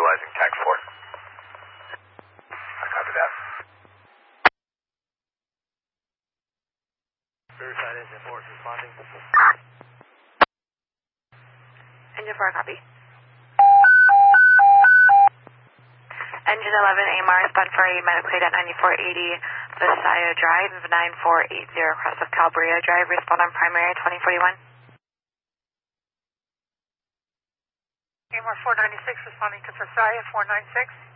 utilizing TAC 4. I copy that. Riverside Engine 4 is responding. Engine 4, copy. Engine 11, AMR, spun for a medical aid at 9480 Visaya Drive, 9480 across of Calabria Drive. Respond on primary 2041. AMR 496 responding to Visaya 496.